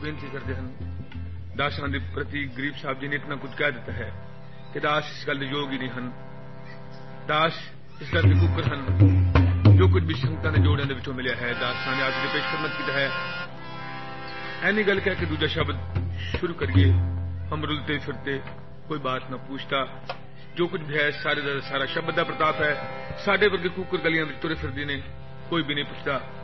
बेनती करते हैं। दासां दे प्रति गरीब साहब जी ने इतना कुछ कह दिता है कि दास इस गल दे योग ही नहीं हैं। दास इस गल दे कुकर हैं। जो कुछ भी संगतां दे जोड़ियां दे विचों मिलिया है दासां ने आज दे पेश खिदमत कीता है। ऐनी गल कह के दूजा शब्द शुरू करिए। हम रुलते फिरते कोई बात ना पूछता, जो कुछ भी है सारे दा सारा शब्द का प्रताप है। साडे वर्गे कुकर गलियां विच तुरे फिरदे ने, कोई भी नहीं पुछदा।